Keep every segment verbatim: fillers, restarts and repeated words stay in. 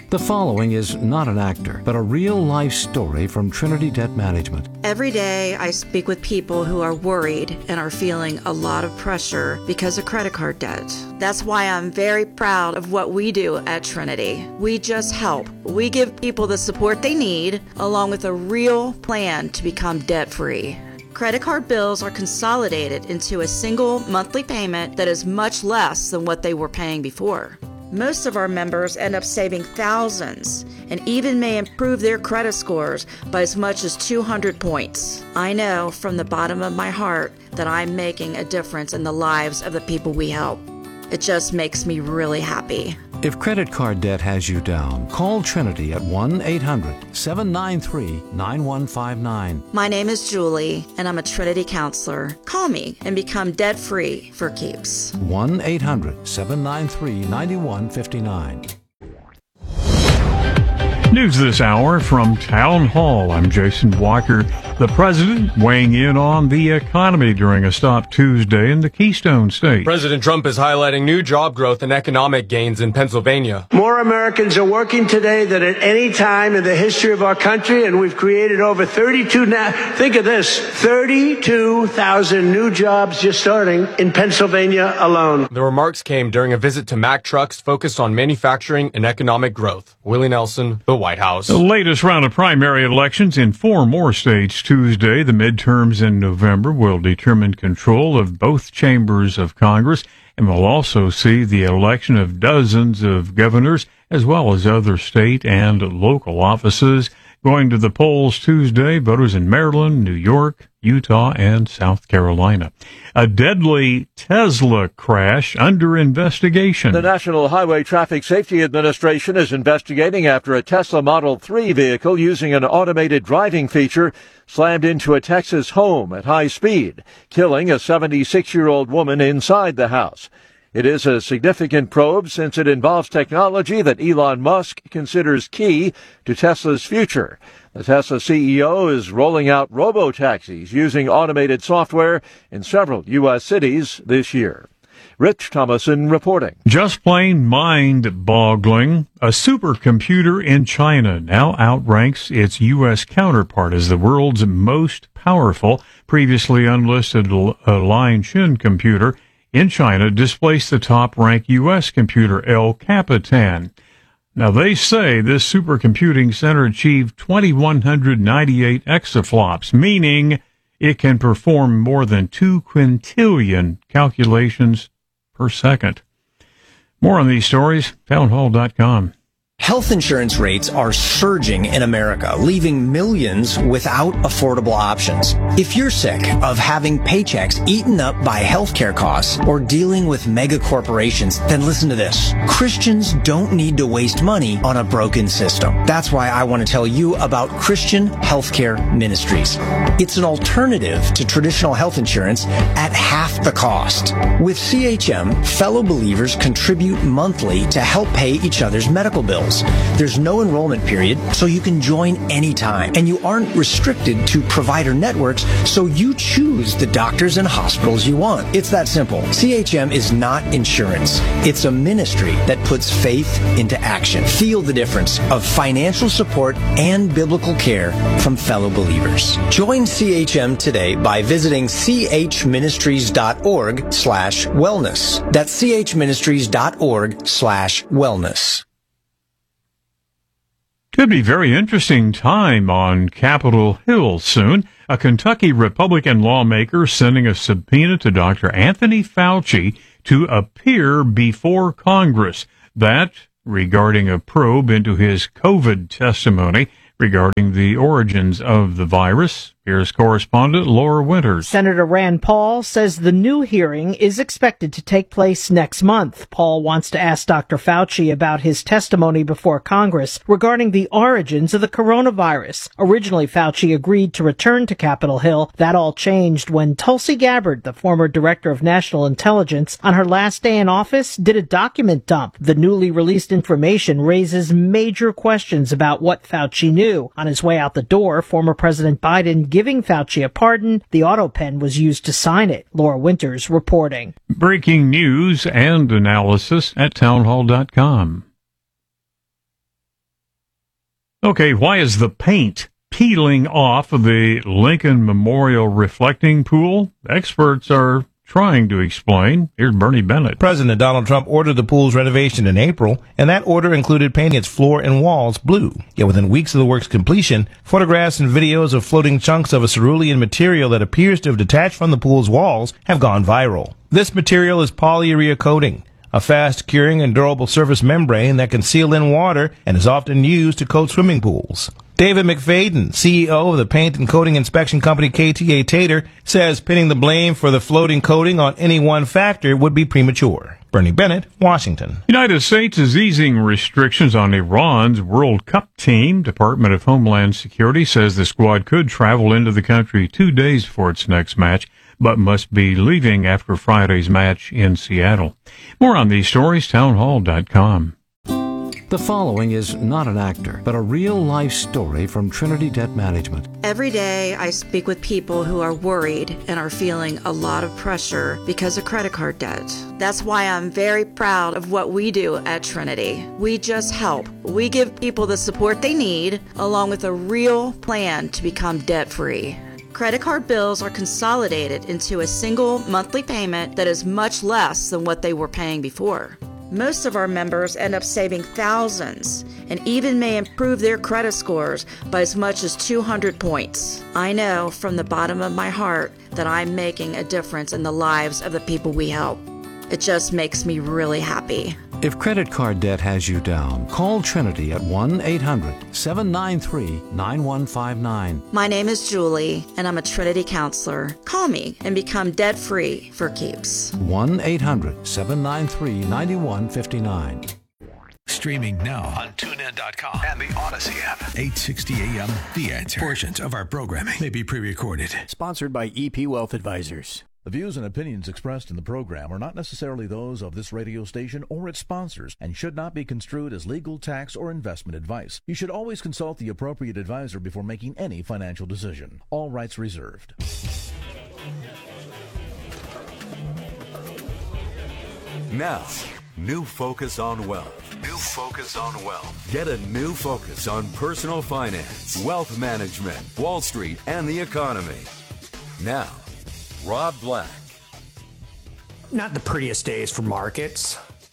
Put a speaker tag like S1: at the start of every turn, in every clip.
S1: The following is not an actor, but a real-life story from Trinity Debt Management.
S2: Every day I speak with people who are worried and are feeling a lot of pressure because of credit card debt. That's why I'm very proud of what we do at Trinity. We just help. We give people the support they need, along with a real plan to become debt-free. Credit card bills are consolidated into a single monthly payment that is much less than what they were paying before. Most of our members end up saving thousands and even may improve their credit scores by as much as two hundred points. I know from the bottom of my heart that I'm making a difference in the lives of the people we help. It just makes me really happy.
S1: If credit card debt has you down, call Trinity at one eight hundred seven nine three nine one five nine.
S2: My name is Julie, and I'm a Trinity counselor. Call me and become debt-free for keeps.
S1: one eight hundred seven nine three nine one five nine.
S3: News this hour from Town Hall. I'm Jason Walker. The president weighing in on the economy during a stop Tuesday in the Keystone State.
S4: President Trump is highlighting new job growth and economic gains in Pennsylvania.
S5: More Americans are working today than at any time in the history of our country, and we've created over thirty-two, now, think of this, thirty-two thousand new jobs just starting in Pennsylvania alone.
S4: The remarks came during a visit to Mack Trucks focused on manufacturing and economic growth. Willie Nelson, The White House.
S3: The latest round of primary elections in four more states Tuesday. The midterms in November will determine control of both chambers of Congress, and will also see the election of dozens of governors as well as other state and local offices. Going to the polls Tuesday, voters in Maryland, New York, Utah, and South Carolina. A deadly Tesla crash under investigation.
S6: The National Highway Traffic Safety Administration is investigating after a Tesla Model three vehicle using an automated driving feature slammed into a Texas home at high speed, killing a seventy-six-year-old woman inside the house. It is a significant probe since it involves technology that Elon Musk considers key to Tesla's future. The Tesla C E O is rolling out robo-taxis using automated software in several U S cities this year. Rich Thomason reporting.
S3: Just plain mind-boggling. A supercomputer in China now outranks its U S counterpart as the world's most powerful. Previously unlisted Lianshan computer in China displaced the top-ranked U S computer El Capitan. Now, they say this supercomputing center achieved two thousand one hundred ninety-eight exaflops, meaning it can perform more than two quintillion calculations per second. More on these stories, townhall dot com.
S7: Health insurance rates are surging in America, leaving millions without affordable options. If you're sick of having paychecks eaten up by healthcare costs or dealing with mega corporations, then listen to this. Christians don't need to waste money on a broken system. That's why I want to tell you about Christian Healthcare Ministries. It's an alternative to traditional health insurance at half the cost. With C H M, fellow believers contribute monthly to help pay each other's medical bills. There's no enrollment period, so you can join anytime. And you aren't restricted to provider networks, so you choose the doctors and hospitals you want. It's that simple. C H M is not insurance. It's a ministry that puts faith into action. Feel the difference of financial support and biblical care from fellow believers. Join C H M today by visiting chministries.org slash wellness. That's chministries.org slash wellness.
S3: Could be very interesting time on Capitol Hill soon. A Kentucky Republican lawmaker sending a subpoena to Doctor Anthony Fauci to appear before Congress. That regarding a probe into his COVID testimony regarding the origins of the virus. Here's correspondent Laura Winters.
S8: Senator Rand Paul says the new hearing is expected to take place next month. Paul wants to ask Doctor Fauci about his testimony before Congress regarding the origins of the coronavirus. Originally, Fauci agreed to return to Capitol Hill. That all changed when Tulsi Gabbard, the former director of national intelligence, on her last day in office, did a document dump. The newly released information raises major questions about what Fauci knew. On his way out the door, former President Biden giving Fauci a pardon. The auto pen was used to sign it. Laura Winters reporting.
S3: Breaking news and analysis at townhall dot com. Okay, why is the paint peeling off of the Lincoln Memorial reflecting pool? Experts are trying to explain. Here's Bernie Bennett.
S9: President Donald Trump ordered the pool's renovation in April, and that order included painting its floor and walls blue. Yet within weeks of the work's completion, photographs and videos of floating chunks of a cerulean material that appears to have detached from the pool's walls have gone viral. This material is polyurea coating, a fast-curing and durable surface membrane that can seal in water and is often used to coat swimming pools. David McFadden, C E O of the paint and coating inspection company K T A Tater, says pinning the blame for the floating coating on any one factor would be premature. Bernie Bennett, Washington.
S3: United States is easing restrictions on Iran's World Cup team. Department of Homeland Security says the squad could travel into the country two days for its next match, but must be leaving after Friday's match in Seattle. More on these stories, townhall dot com.
S1: The following is not an actor, but a real-life story from Trinity Debt Management.
S2: Every day I speak with people who are worried and are feeling a lot of pressure because of credit card debt. That's why I'm very proud of what we do at Trinity. We just help. We give people the support they need, along with a real plan to become debt-free. Credit card bills are consolidated into a single monthly payment that is much less than what they were paying before. Most of our members end up saving thousands and even may improve their credit scores by as much as two hundred points. I know from the bottom of my heart that I'm making a difference in the lives of the people we help. It just makes me really happy.
S1: If credit card debt has you down, call Trinity at one eight hundred seven nine three nine one five nine.
S2: My name is Julie, and I'm a Trinity counselor. Call me and become debt-free for keeps.
S1: one eight hundred seven nine three nine one five nine.
S10: Streaming now on tune in dot com and the Odyssey app. eight sixty A M The Answer. Portions of our programming may be pre-recorded.
S11: Sponsored by E P Wealth Advisors.
S12: The views and opinions expressed in the program are not necessarily those of this radio station or its sponsors and should not be construed as legal, tax, or investment advice. You should always consult the appropriate advisor before making any financial decision. All rights reserved.
S13: Now, new focus on wealth. New focus on wealth. Get a new focus on personal finance, wealth management, Wall Street, and the economy. Now, Rob Black.
S7: Not the prettiest days for markets.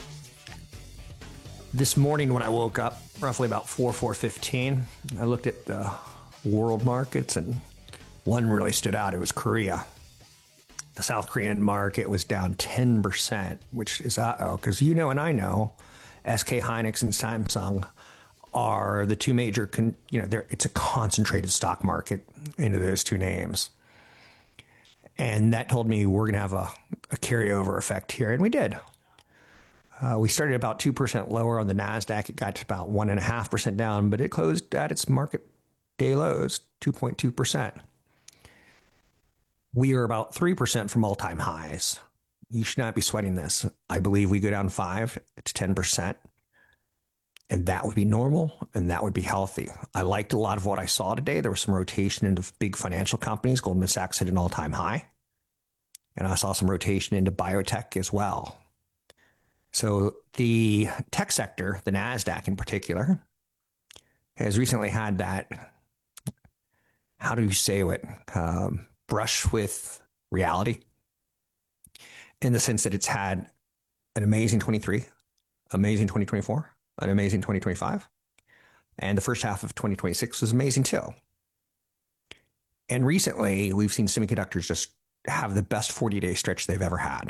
S7: This morning when I woke up, roughly about four, four fifteen, I looked at the world markets and one really stood out. It was Korea. The South Korean market was down ten percent, which is uh-oh, because you know and I know S K Hynix and Samsung are the two major, con- you know, it's a concentrated stock market into those two names. And that told me we're going to have a, a carryover effect here. And we did. Uh, we started about two percent lower on the NASDAQ. It got to about one point five percent down, but it closed at its market day lows, two point two percent. We are about three percent from all-time highs. You should not be sweating this. I believe we go down five to ten percent. And that would be normal, and that would be healthy. I liked a lot of what I saw today. There was some rotation into big financial companies. Goldman Sachs hit an all-time high. And I saw some rotation into biotech as well. So the tech sector, the NASDAQ in particular, has recently had that, how do you say it, um, brush with reality, in the sense that it's had an amazing twenty-three, amazing twenty twenty-four, an amazing twenty twenty-five, and the first half of twenty twenty-six was amazing too. And recently, we've seen semiconductors just have the best forty-day stretch they've ever had.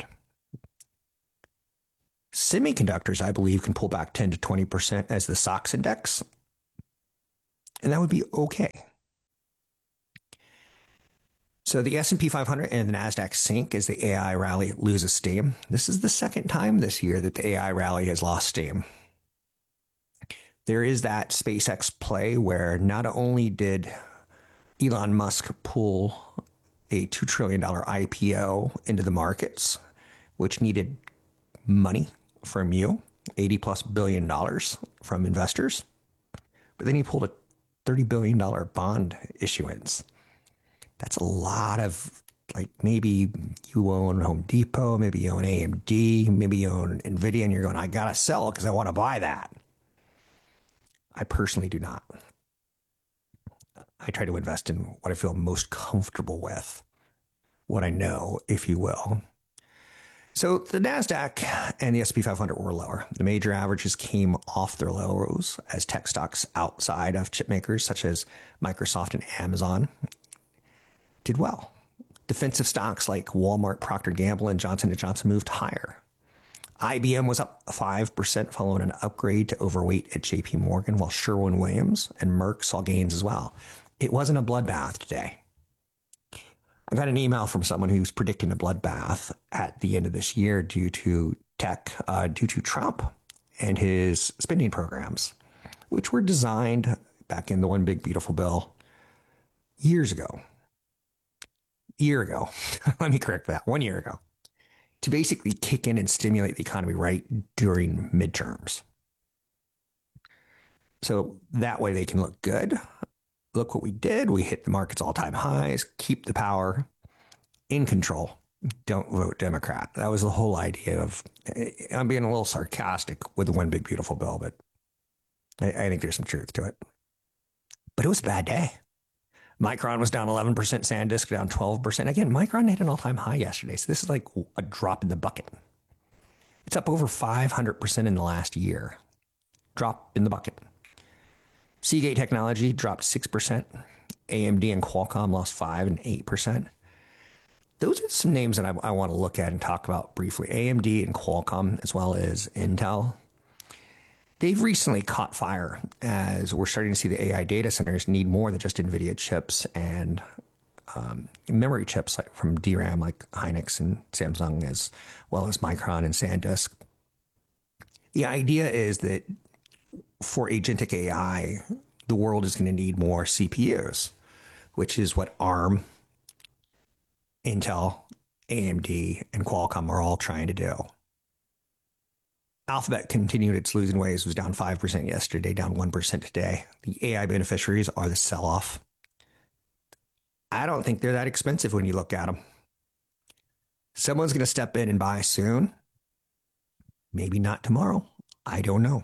S7: Semiconductors, I believe, can pull back ten to twenty percent as the S O X index, and that would be okay. So the S and P five hundred and the NASDAQ sink as the A I rally loses steam. This is the second time this year that the A I rally has lost steam. There is that SpaceX play where not only did Elon Musk pull a two trillion dollars I P O into the markets, which needed money from you, eighty plus billion dollars from investors, but then he pulled a thirty billion dollars bond issuance. That's a lot of, like, maybe you own Home Depot, maybe you own A M D, maybe you own NVIDIA, and you're going, I got to sell because I want to buy that. I personally do not.
S14: I try to invest in what I feel most comfortable with, what I know, if you will. So the NASDAQ and the S and P five hundred were lower. The major averages came off their lows as tech stocks outside of chip makers such as Microsoft and Amazon did well. Defensive stocks like Walmart, Procter and Gamble, and Johnson and Johnson moved higher. I B M was up five percent following an upgrade to overweight at J P Morgan, while Sherwin-Williams and Merck saw gains as well. It wasn't a bloodbath today. I got an email from someone who's predicting a bloodbath at the end of this year due to tech, uh, due to Trump and his spending programs, which were designed back in the One Big Beautiful Bill years ago. Year ago. Let me correct that. One year ago. To basically kick in and stimulate the economy right during midterms. So that way they can look good. Look what we did. We hit the market's all-time highs, keep the power in control. Don't vote Democrat. That was the whole idea of, I'm being a little sarcastic with the One Big Beautiful Bill, but I, I think there's some truth to it. But it was a bad day. Micron was down eleven percent, SanDisk down twelve percent. Again, Micron hit an all-time high yesterday, so this is like a drop in the bucket. It's up over five hundred percent in the last year. Drop in the bucket. Seagate Technology dropped six percent. A M D and Qualcomm lost five and eight percent. Those are some names that I, I want to look at and talk about briefly. A M D and Qualcomm, as well as Intel. They've recently caught fire as we're starting to see the A I data centers need more than just NVIDIA chips and um, memory chips like from D RAM like Hynix and Samsung, as well as Micron and SanDisk. The idea is that for agentic A I, the world is going to need more C P Us, which is what ARM, Intel, A M D, and Qualcomm are all trying to do. Alphabet continued its losing ways, was down five percent yesterday, down one percent today. The A I beneficiaries are the sell-off. I don't think they're that expensive when you look at them. Someone's going to step in and buy soon. Maybe not tomorrow. I don't know.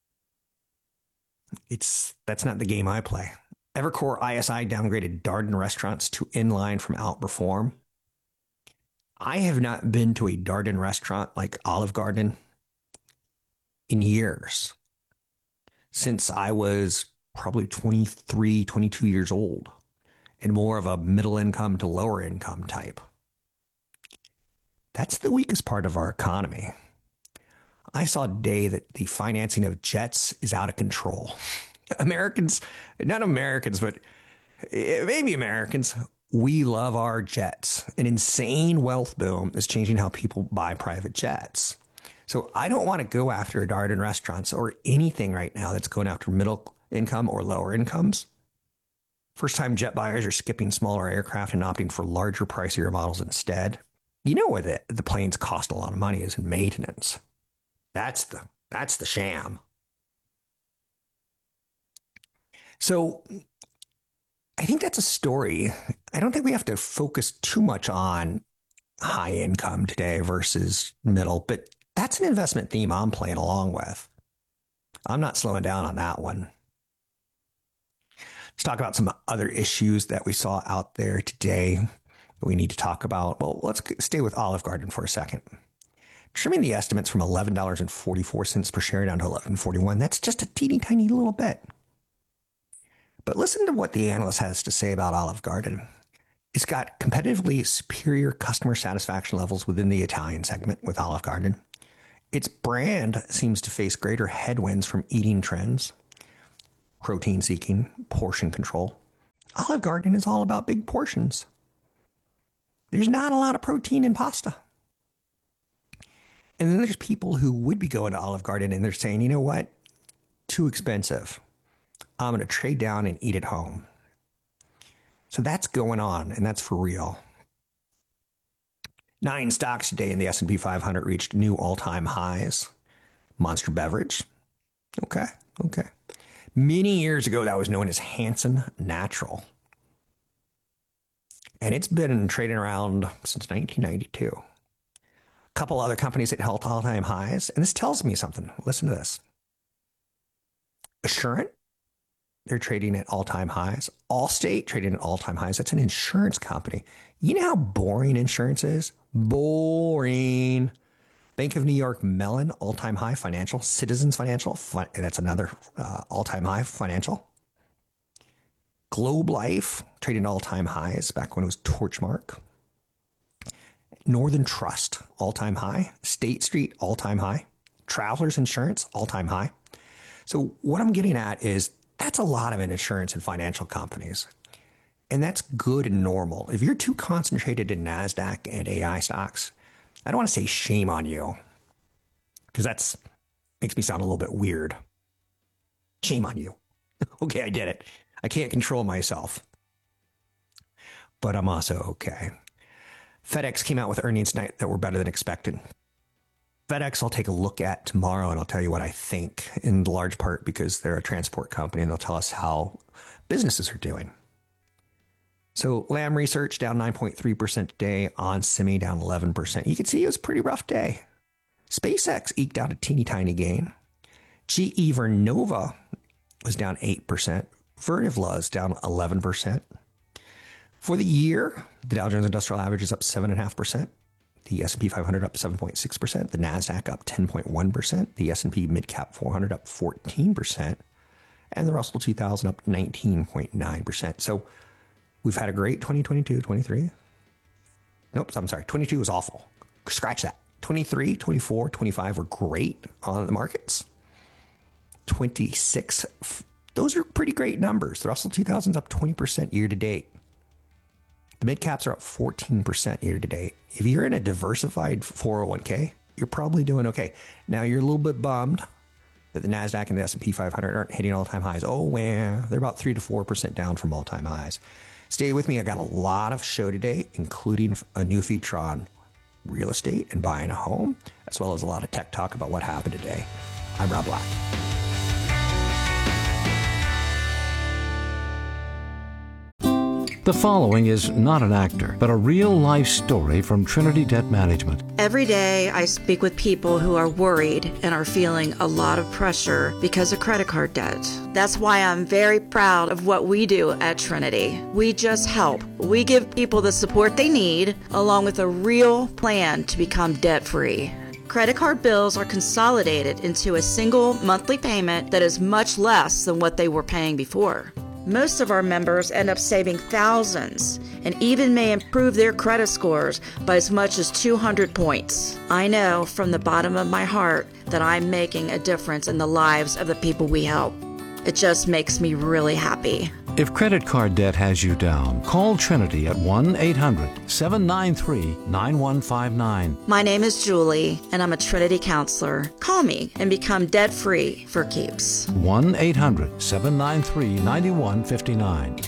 S14: It's that's not the game I play. Evercore I S I downgraded Darden Restaurants to inline from outperform. I have not been to a Darden restaurant like Olive Garden in years, since I was probably twenty-three, twenty-two years old, and more of a middle income to lower income type. That's the weakest part of our economy. I saw today that the financing of jets is out of control. Americans, not Americans, but maybe Americans, we love our jets. An insane wealth boom is changing how people buy private jets. So I don't want to go after Darden restaurants or anything right now that's going after middle income or lower incomes. First-time jet buyers are skipping smaller aircraft and opting for larger, pricier models instead. You know where the, the planes cost a lot of money is in maintenance. That's the that's the sham. So I think that's a story. I don't think we have to focus too much on high income today versus middle, but that's an investment theme I'm playing along with. I'm not slowing down on that one. Let's talk about some other issues that we saw out there today that we need to talk about. Well, let's stay with Olive Garden for a second. Trimming the estimates from eleven dollars and forty-four cents per share down to eleven dollars and forty-one cents. That's just a teeny tiny little bit. But listen to what the analyst has to say about Olive Garden. It's got competitively superior customer satisfaction levels within the Italian segment with Olive Garden. Its brand seems to face greater headwinds from eating trends, protein seeking, portion control. Olive Garden is all about big portions. There's not a lot of protein in pasta. And then there's people who would be going to Olive Garden and they're saying, you know what? Too expensive. I'm going to trade down and eat at home. So that's going on, and that's for real. Nine stocks today in the S and P five hundred reached new all-time highs. Monster Beverage. Okay, okay. Many years ago, that was known as Hanson Natural. And it's been trading around since nineteen ninety-two. A couple other companies that held all-time highs. And this tells me something. Listen to this. Assurant they're trading at all-time highs. Allstate trading at all-time highs. That's an insurance company. You know how boring insurance is? Boring. Bank of New York Mellon, all-time high financial. Citizens Financial, that's another uh, all-time high financial. Globe Life, trading all-time highs back when it was Torchmark. Northern Trust, all-time high. State Street, all-time high. Travelers Insurance, all-time high. So what I'm getting at is that's a lot of insurance and financial companies. And that's good and normal. If you're too concentrated in NASDAQ and A I stocks, I don't want to say shame on you, because that's makes me sound a little bit weird. Shame on you. Okay, I did it. I can't control myself. But I'm also okay. FedEx came out with earnings tonight that were better than expected. FedEx I'll take a look at tomorrow, and I'll tell you what I think, in large part because they're a transport company, and they'll tell us how businesses are doing. So Lam Research down nine point three percent today, OnSemi down eleven percent. You can see it was a pretty rough day. SpaceX eked out a teeny tiny gain. G E Vernova was down eight percent. Vertivla is down eleven percent. For the year, the Dow Jones Industrial Average is up seven point five percent. The S and P five hundred up seven point six percent. The NASDAQ up ten point one percent. The S and P Midcap four hundred up fourteen percent. And the Russell two thousand up nineteen point nine percent. So we've had a great twenty twenty-two, twenty-three. Nope, I'm sorry. twenty-two was awful. Scratch that. twenty-three, twenty-four, twenty-five were great on the markets. twenty-six, those are pretty great numbers. The Russell two thousand is up twenty percent year to date. The mid caps are up fourteen percent year to date. If you're in a diversified four oh one k, you're probably doing okay. Now you're a little bit bummed that the NASDAQ and the S and P five hundred aren't hitting all-time highs. Oh, well, they're about three to four percent down from all-time highs. Stay with me. I got a lot of show today, including a new feature on real estate and buying a home, as well as a lot of tech talk about what happened today. I'm Rob Black.
S1: The following is not an actor, but a real-life story from Trinity Debt Management.
S2: Every day, I speak with people who are worried and are feeling a lot of pressure because of credit card debt. That's why I'm very proud of what we do at Trinity. We just help. We give people the support they need, along with a real plan to become debt-free. Credit card bills are consolidated into a single monthly payment that is much less than what they were paying before. Most of our members end up saving thousands and even may improve their credit scores by as much as two hundred points. I know from the bottom of my heart that I'm making a difference in the lives of the people we help. It just makes me really happy.
S1: If credit card debt has you down, call Trinity at one eight hundred, seven nine three, nine one five nine.
S2: My name is Julie, and I'm a Trinity counselor. Call me and become debt-free for keeps.
S1: one eight hundred, seven nine three, nine one five nine.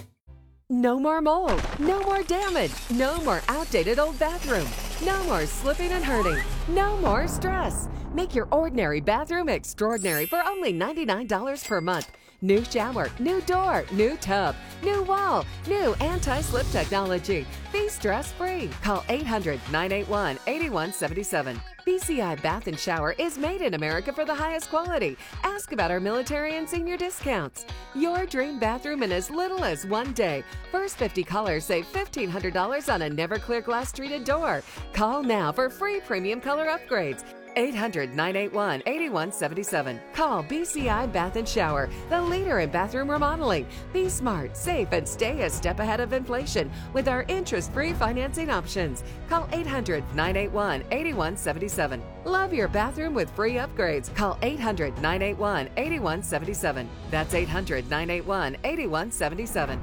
S15: No more mold, no more damage, no more outdated old bathroom, no more slipping and hurting, no more stress. Make your ordinary bathroom extraordinary for only ninety-nine dollars per month. New shower, new door, new tub, new wall, new anti-slip technology. Be stress-free. Call eight hundred, nine eight one, eight one seven seven. B C I Bath and Shower is made in America for the highest quality. Ask about our military and senior discounts. Your dream bathroom in as little as one day. First fifty callers save fifteen hundred dollars on a never clear glass treated door. Call now for free premium color upgrades. eight hundred, nine eight one, eight one seven seven. Call B C I Bath and Shower, the leader in bathroom remodeling. Be smart, safe, and stay a step ahead of inflation with our interest-free financing options. Call eight hundred, nine eight one, eight one seven seven. Love your bathroom with free upgrades. Call eight hundred, nine eight one, eight one seven seven. That's eight hundred, nine eight one, eight one seven seven.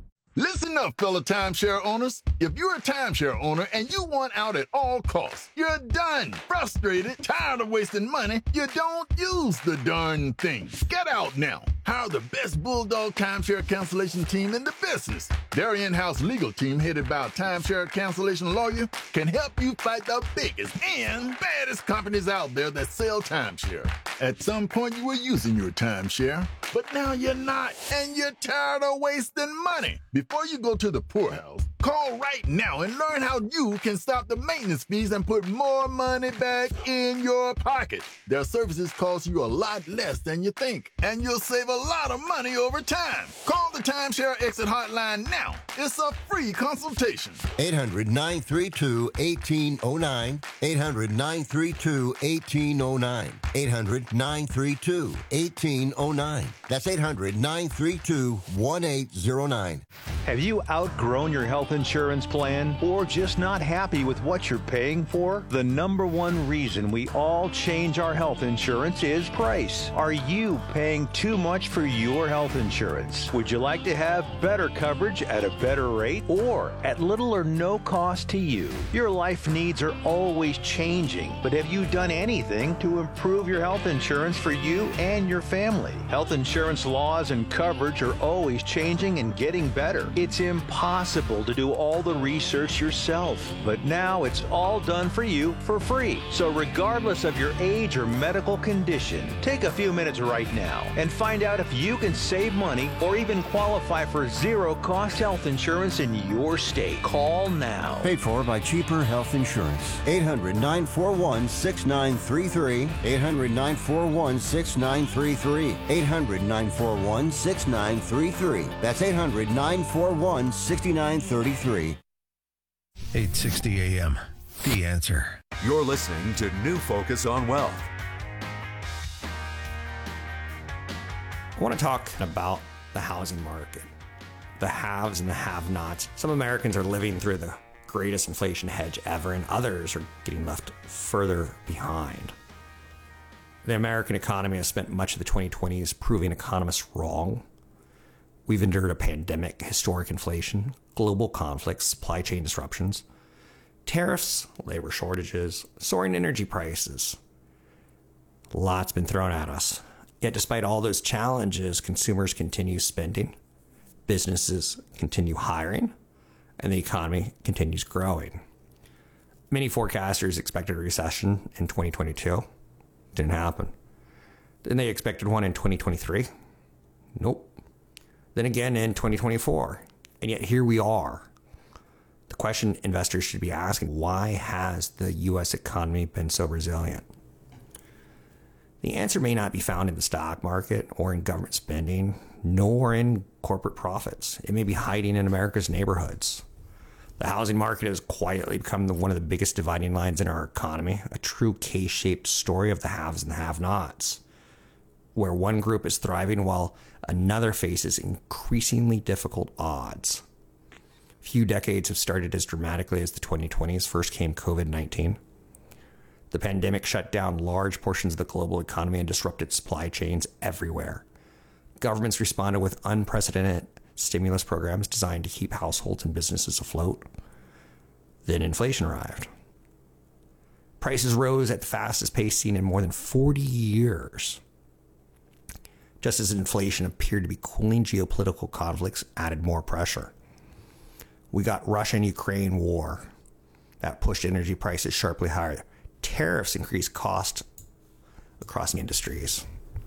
S16: Listen up, fellow timeshare owners. If you're a timeshare owner and you want out at all costs, you're done, frustrated, tired of wasting money, you don't use the darn thing. Get out now. Hire the best Bulldog timeshare cancellation team in the business. Their in-house legal team, headed by a timeshare cancellation lawyer, can help you fight the biggest and baddest companies out there that sell timeshare. At some point, you were using your timeshare, but now you're not, and you're tired of wasting money. Before you go to the poorhouse, Call right now and learn how you can stop the maintenance fees and put more money back in your pocket. Their services cost you a lot less than you think, and you'll save a lot of money over time. Call the Timeshare Exit Hotline now. It's a free consultation.
S17: eight hundred, nine three two, one eight zero nine. eight hundred, nine three two, one eight zero nine. eight hundred, nine three two, one eight zero nine. That's eight hundred, nine three two, one eight zero nine.
S18: Have you outgrown your health insurance plan or just not happy with what you're paying for? The number one reason we all change our health insurance is price. Are you paying too much for your health insurance? Would you like to have better coverage at a better rate or at little or no cost to you? Your life needs are always changing, but have you done anything to improve your health insurance for you and your family? Health insurance laws and coverage are always changing and getting better. It's impossible to do all the research yourself, but now it's all done for you for free. So regardless of your age or medical condition, take a few minutes right now and find out if you can save money or even qualify for zero-cost health insurance in your state. Call now.
S17: Paid for by Cheaper Health Insurance. eight hundred, nine four one, six nine three three. eight hundred, nine four one, six nine three three. eight hundred, nine four one, six nine three three. That's eight hundred, nine four one, six nine three three.
S10: eight sixty A M. The Answer.
S13: You're listening to New Focus on Wealth.
S14: I want to talk about the housing market, the haves and the have-nots. Some Americans are living through the greatest inflation hedge ever, and others are getting left further behind. The American economy has spent much of the twenty twenties proving economists wrong. We've endured a pandemic, historic inflation, global conflicts, supply chain disruptions, tariffs, labor shortages, soaring energy prices. Lots been thrown at us. Yet despite all those challenges, consumers continue spending, businesses continue hiring, and the economy continues growing. Many forecasters expected a recession in twenty twenty-two. Didn't happen. Then they expected one in twenty twenty-three. Nope. Then again in twenty twenty-four. And yet here we are. The question investors should be asking, why has the U S economy been so resilient? The answer may not be found in the stock market or in government spending, nor in corporate profits. It may be hiding in America's neighborhoods. The housing market has quietly become the, one of the biggest dividing lines in our economy, a true K-shaped story of the haves and the have-nots, where one group is thriving while another faces increasingly difficult odds. Few decades have started as dramatically as the twenty twenties. First came covid nineteen. The pandemic shut down large portions of the global economy and disrupted supply chains everywhere. Governments responded with unprecedented stimulus programs designed to keep households and businesses afloat. Then inflation arrived. Prices rose at the fastest pace seen in more than forty years. Just as inflation appeared to be cooling, geopolitical conflicts added more pressure. We got Russia and Ukraine war. That pushed energy prices sharply higher. Tariffs increased costs across industries.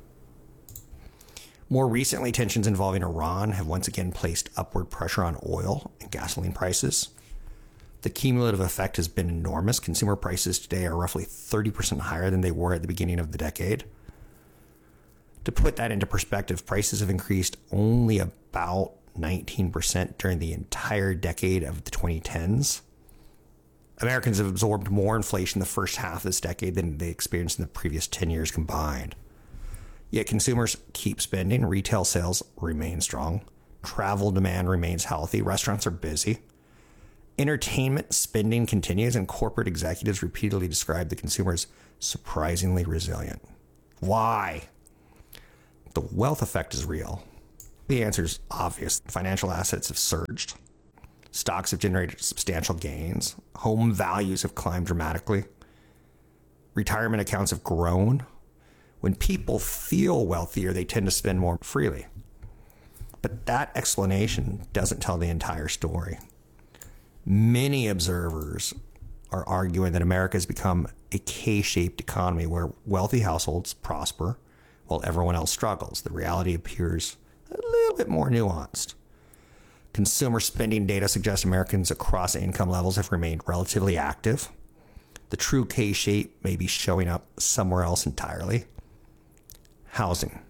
S14: More recently, tensions involving Iran have once again placed upward pressure on oil and gasoline prices. The cumulative effect has been enormous. Consumer prices today are roughly thirty percent higher than they were at the beginning of the decade. To put that into perspective, prices have increased only about nineteen percent during the entire decade of the twenty tens. Americans have absorbed more inflation the first half of this decade than they experienced in the previous ten years combined. Yet consumers keep spending, retail sales remain strong, travel demand remains healthy, restaurants are busy. Entertainment spending continues, and corporate executives repeatedly describe the consumer as surprisingly resilient. Why? The wealth effect is real. The answer is obvious. Financial assets have surged. Stocks have generated substantial gains. Home values have climbed dramatically. Retirement accounts have grown. When people feel wealthier, they tend to spend more freely. But that explanation doesn't tell the entire story. Many observers are arguing that America has become a K-shaped economy where wealthy households prosper while everyone else struggles. The reality appears a little bit more nuanced. Consumer spending data suggests Americans across income levels have remained relatively active. The true K-shape may be showing up somewhere else entirely. Housing.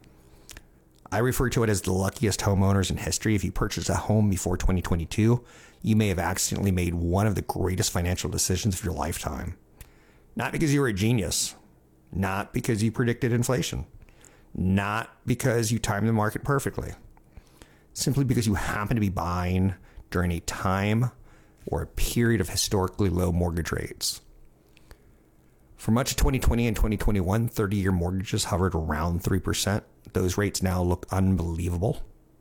S14: I refer to it as the luckiest homeowners in history. If you purchased a home before twenty twenty-two, you may have accidentally made one of the greatest financial decisions of your lifetime. Not because you were a genius, not because you predicted inflation, not because you timed the market perfectly, simply because you happen to be buying during a time or a period of historically low mortgage rates. For much of twenty twenty and twenty twenty-one, thirty-year mortgages hovered around three percent. Those rates now look unbelievable.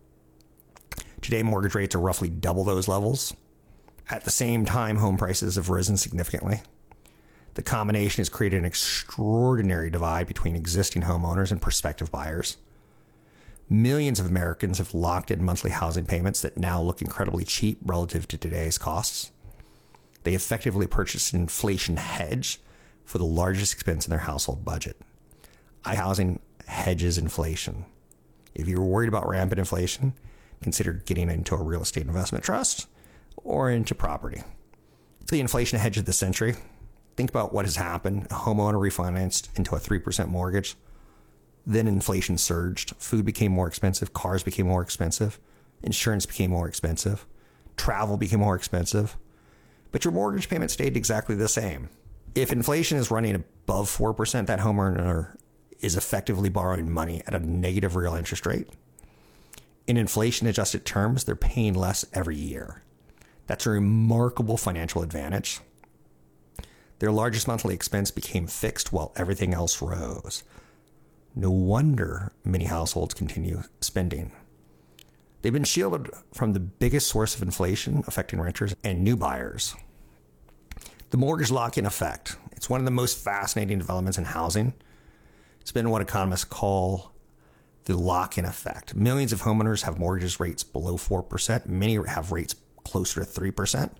S14: Today, mortgage rates are roughly double those levels. At the same time, home prices have risen significantly. The combination has created an extraordinary divide between existing homeowners and prospective buyers. Millions of Americans have locked in monthly housing payments that now look incredibly cheap relative to today's costs. They effectively purchased an inflation hedge for the largest expense in their household budget. iHousing hedges inflation. If you're worried about rampant inflation, consider getting into a real estate investment trust or into property. It's the inflation hedge of the century. Think about what has happened. A homeowner refinanced into a three percent mortgage. Then inflation surged. Food became more expensive. Cars became more expensive. Insurance became more expensive. Travel became more expensive. But your mortgage payment stayed exactly the same. If inflation is running above four percent, that homeowner is effectively borrowing money at a negative real interest rate. In inflation-adjusted terms, they're paying less every year. That's a remarkable financial advantage. Their largest monthly expense became fixed while everything else rose. No wonder many households continue spending. They've been shielded from the biggest source of inflation affecting renters and new buyers. The mortgage lock-in effect. It's one of the most fascinating developments in housing. It's been what economists call the lock-in effect. Millions of homeowners have mortgage rates below four percent. Many have rates closer to three percent.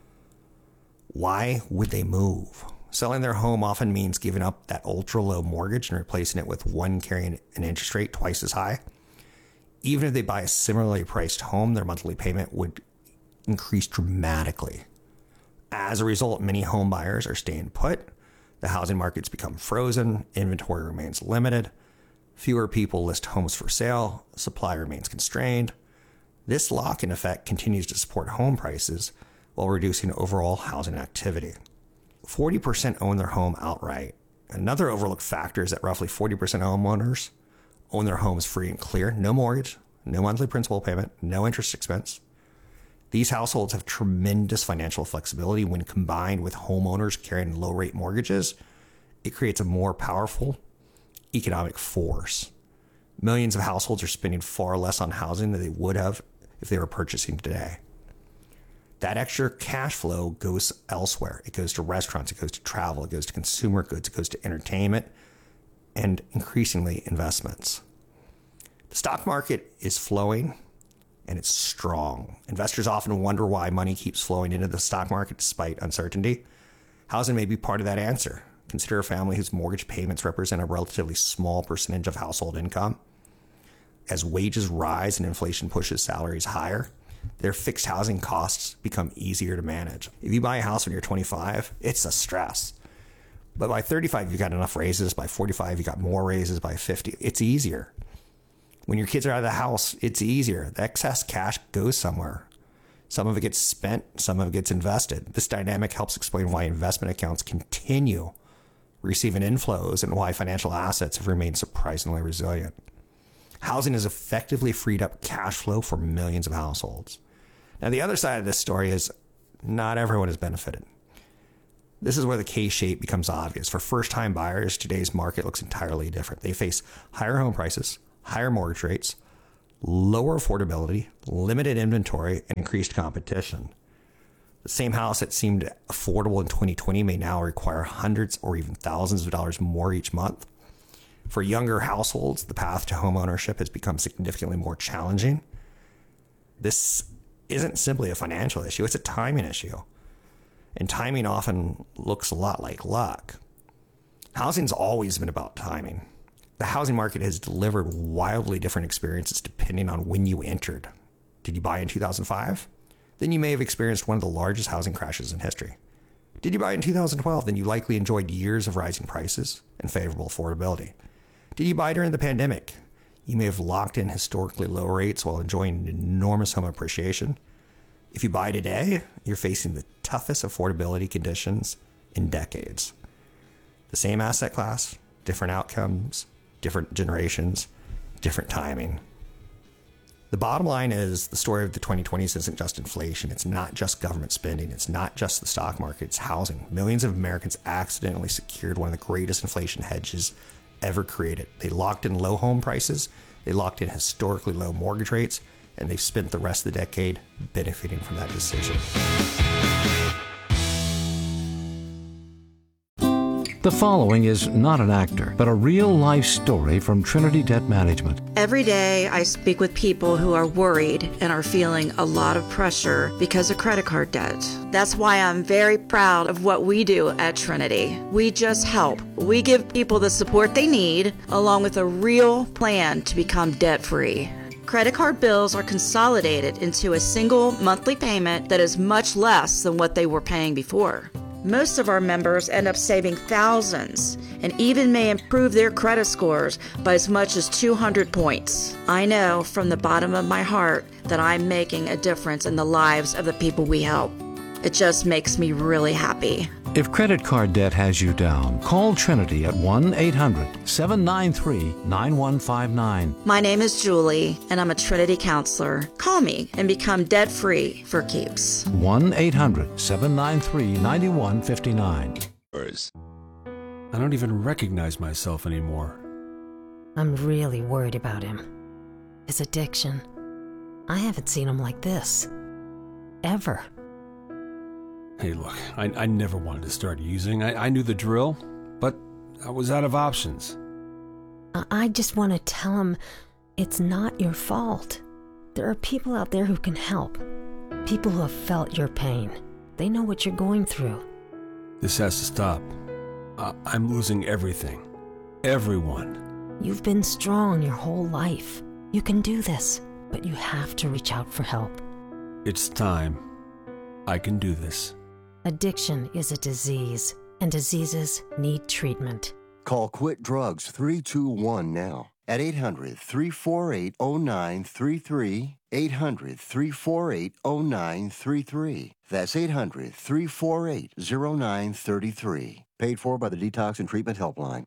S14: Why would they move? Selling their home often means giving up that ultra-low mortgage and replacing it with one carrying an interest rate twice as high. Even if they buy a similarly priced home, their monthly payment would increase dramatically. As a result, many home buyers are staying put. The housing market's become frozen. Inventory remains limited. Fewer people list homes for sale. Supply remains constrained. This lock-in effect continues to support home prices while reducing overall housing activity. forty percent own their home outright. Another overlooked factor is that roughly forty percent of homeowners own their homes free and clear. No mortgage, no monthly principal payment, no interest expense. These households have tremendous financial flexibility. When combined with homeowners carrying low-rate mortgages, it creates a more powerful economic force. Millions of households are spending far less on housing than they would have if they were purchasing today. That extra cash flow goes elsewhere. It goes to restaurants, it goes to travel, it goes to consumer goods, it goes to entertainment, and increasingly investments. The stock market is flowing, and it's strong. Investors often wonder why money keeps flowing into the stock market despite uncertainty. Housing may be part of that answer. Consider a family whose mortgage payments represent a relatively small percentage of household income. As wages rise and inflation pushes salaries higher, their fixed housing costs become easier to manage. If you buy a house when you're twenty-five, it's a stress. But by thirty-five, you got enough raises. By forty-five, you got more raises. By fifty, it's easier. When your kids are out of the house, it's easier. The excess cash goes somewhere. Some of it gets spent, some of it gets invested. This dynamic helps explain why investment accounts continue receiving inflows and why financial assets have remained surprisingly resilient. Housing has effectively freed up cash flow for millions of households. Now, the other side of this story is not everyone has benefited. This is where the K-shape becomes obvious. For first-time buyers, today's market looks entirely different. They face higher home prices, higher mortgage rates, lower affordability, limited inventory, and increased competition. The same house that seemed affordable in twenty twenty may now require hundreds or even thousands of dollars more each month. For younger households, the path to home ownership has become significantly more challenging. This isn't simply a financial issue, it's a timing issue. And timing often looks a lot like luck. Housing's always been about timing. The housing market has delivered wildly different experiences depending on when you entered. Did you buy in two thousand five? Then you may have experienced one of the largest housing crashes in history. Did you buy in two thousand twelve? Then you likely enjoyed years of rising prices and favorable affordability. Did you buy during the pandemic? You may have locked in historically low rates while enjoying enormous home appreciation. If you buy today, you're facing the toughest affordability conditions in decades. The same asset class, different outcomes, different generations, different timing. The bottom line is the story of the twenty twenties isn't just inflation. It's not just government spending. It's not just the stock market. It's housing. Millions of Americans accidentally secured one of the greatest inflation hedges ever created. They locked in low home prices. They locked in historically low mortgage rates. And they've spent the rest of the decade benefiting from that decision.
S1: The following is not an actor, but a real-life story from Trinity Debt Management.
S2: Every day I speak with people who are worried and are feeling a lot of pressure because of credit card debt. That's why I'm very proud of what we do at Trinity. We just help. We give people the support they need, along with a real plan to become debt-free. Credit card bills are consolidated into a single monthly payment that is much less than what they were paying before. Most of our members end up saving thousands and even may improve their credit scores by as much as two hundred points. I know from the bottom of my heart that I'm making a difference in the lives of the people we help. It just makes me really happy.
S1: If credit card debt has you down, call Trinity at one eight hundred seven nine three nine one five nine.
S2: My name is Julie, and I'm a Trinity counselor. Call me and become debt-free for keeps.
S1: one eight hundred seven nine three nine one five nine.
S19: I don't even recognize myself anymore.
S20: I'm really worried about him. His addiction. I haven't seen him like this. Ever.
S19: Hey, look, I, I never wanted to start using. I, I knew the drill, but I was out of options.
S20: I just want to tell him it's not your fault. There are people out there who can help. People who have felt your pain. They know what you're going through.
S19: This has to stop. I, I'm losing everything. Everyone.
S20: You've been strong your whole life. You can do this, but you have to reach out for help.
S19: It's time. I can do this.
S20: Addiction is a disease, and diseases need treatment.
S17: Call Quit Drugs three two one now at eight hundred three four eight oh nine three three, eight hundred three four eight oh nine three three. That's eight hundred three four eight oh nine three three. Paid for by the Detox and Treatment Helpline.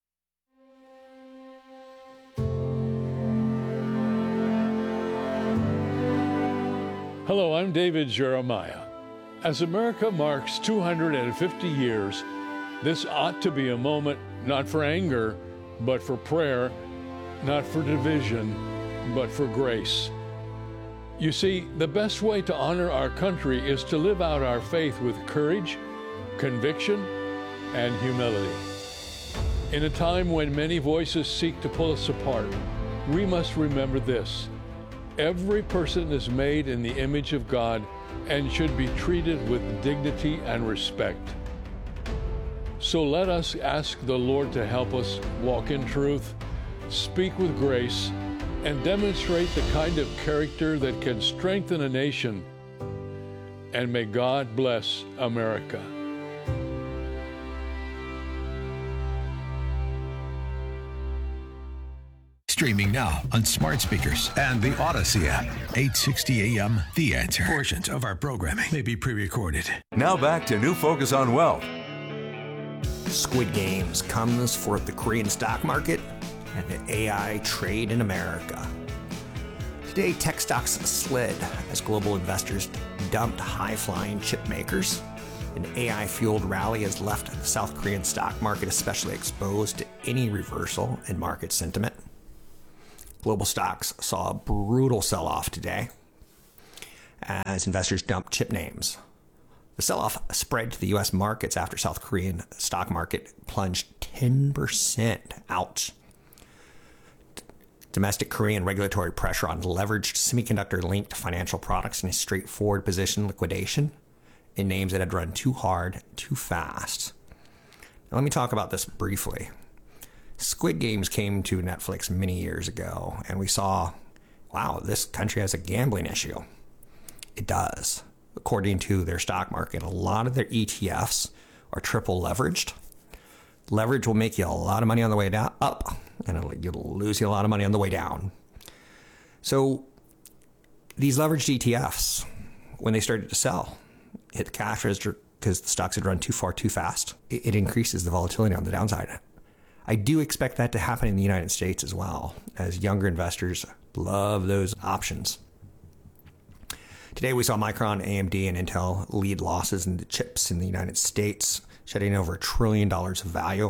S21: Hello, I'm David Jeremiah. As America marks two hundred fifty years, this ought to be a moment not for anger, but for prayer, not for division, but for grace. You see, the best way to honor our country is to live out our faith with courage, conviction, and humility. In a time when many voices seek to pull us apart, we must remember this. Every person is made in the image of God and should be treated with dignity and respect. So let us ask the Lord to help us walk in truth, speak with grace, and demonstrate the kind of character that can strengthen a nation. And may God bless America.
S10: Streaming now on smart speakers and the Odyssey app. eight sixty A M The Answer. Portions of our programming may be pre-recorded.
S13: Now back to New Focus on Wealth.
S14: Squid Games comes for the Korean stock market and the A I trade in America. Today, tech stocks slid as global investors dumped high-flying chip makers. An A I-fueled rally has left the South Korean stock market especially exposed to any reversal in market sentiment. Global stocks saw a brutal sell-off today as investors dumped chip names. The sell-off spread to the U S markets after South Korean stock market plunged ten percent. Ouch. Domestic Korean regulatory pressure on leveraged semiconductor-linked financial products in a straightforward position liquidation in names that had run too hard, too fast. Now, let me talk about this briefly. Squid Games came to Netflix many years ago, and we saw wow, this country has a gambling issue. It does. According to their stock market, a lot of their E T Fs are triple leveraged. Leverage will make you a lot of money on the way down, up, and it'll, it'll lose you a lot of money on the way down. So these leveraged E T Fs, when they started to sell, hit the cash register because the stocks had run too far too fast. It, it increases the volatility on the downside. I do expect that to happen in the United States as well, as younger investors love those options. Today we saw Micron, A M D, and Intel lead losses in the chips in the United States, shedding over a trillion dollars of value.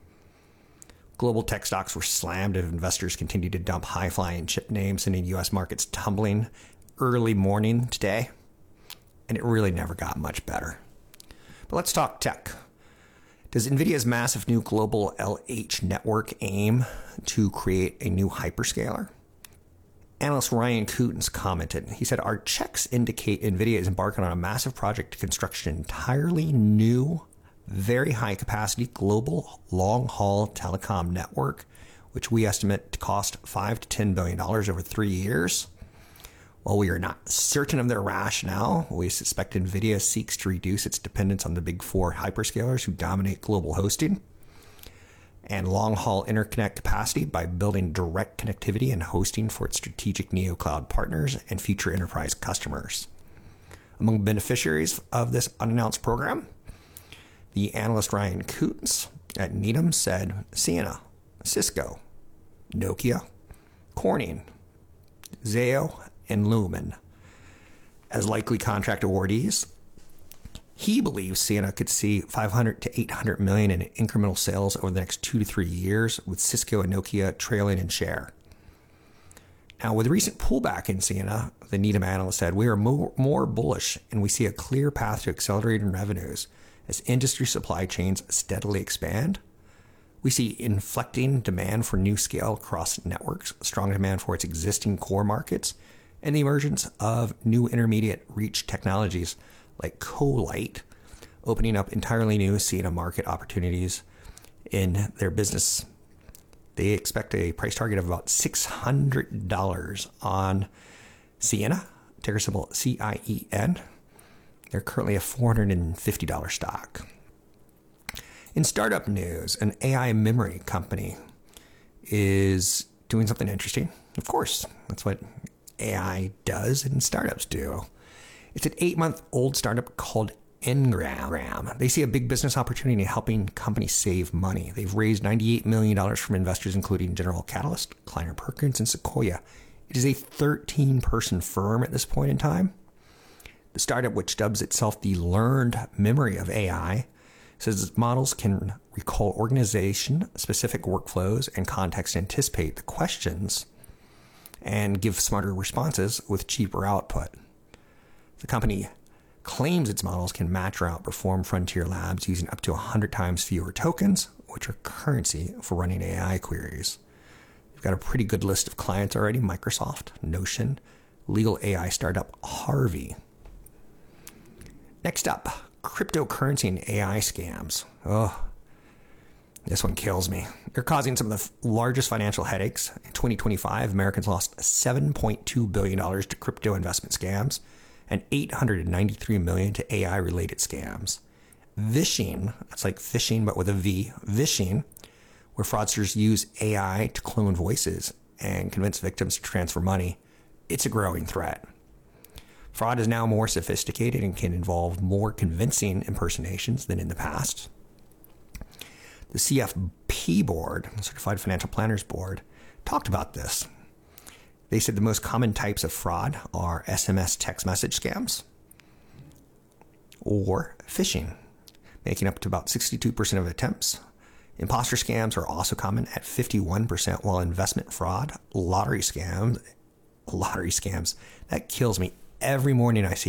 S14: Global tech stocks were slammed as investors continued to dump high-flying chip names, sending U S markets tumbling early morning today. And it really never got much better. But let's talk tech. Does NVIDIA's massive new global L H network aim to create a new hyperscaler? Analyst Ryan Coutens commented. He said, our checks indicate NVIDIA is embarking on a massive project to construct an entirely new, very high-capacity global long-haul telecom network, which we estimate to cost five to ten billion dollars over three years. While we are not certain of their rationale, we suspect NVIDIA seeks to reduce its dependence on the big four hyperscalers who dominate global hosting and long-haul interconnect capacity by building direct connectivity and hosting for its strategic neocloud partners and future enterprise customers. Among beneficiaries of this unannounced program, the analyst Ryan Coutens at Needham said Ciena, Cisco, Nokia, Corning, Zayo, and Lumen as likely contract awardees. He believes Ciena could see five hundred to eight hundred million in incremental sales over the next two to three years, with Cisco and Nokia trailing in share. Now, with the recent pullback in Ciena, the Needham analyst said, we are more, more bullish and we see a clear path to accelerating revenues as industry supply chains steadily expand. We see inflecting demand for new scale across networks, strong demand for its existing core markets, and the emergence of new intermediate reach technologies like Colite, opening up entirely new Ciena market opportunities in their business. They expect a price target of about six hundred dollars on Ciena, ticker symbol C I E N. They're currently a four hundred fifty dollars stock. In startup news, an A I memory company is doing something interesting. Of course, that's what A I does and startups do. It's an eight-month-old startup called Ngram. They see a big business opportunity in helping companies save money. They've raised ninety-eight million dollars from investors including General Catalyst, Kleiner Perkins, and Sequoia. It is a thirteen-person firm at this point in time. The startup, which dubs itself the learned memory of A I, says its models can recall organization-specific workflows and context to anticipate the questions and give smarter responses with cheaper output. The company claims its models can match or outperform frontier labs using up to one hundred times fewer tokens, which are currency for running A I queries. We've got a pretty good list of clients already: Microsoft, Notion, legal A I startup Harvey. Next up, cryptocurrency and A I scams. Oh, this one kills me. They're causing some of the largest financial headaches. In twenty twenty-five, Americans lost seven point two billion dollars to crypto investment scams and eight hundred ninety-three million dollars to A I-related scams. Vishing, that's like phishing but with a V, vishing, where fraudsters use A I to clone voices and convince victims to transfer money, it's a growing threat. Fraud is now more sophisticated and can involve more convincing impersonations than in the past. The C F P board, Certified Financial Planners Board, talked about this. They said the most common types of fraud are S M S text message scams or phishing, making up to about sixty-two percent of attempts. Imposter scams are also common at fifty-one percent, while investment fraud, lottery scams, lottery scams, that kills me. Every morning I see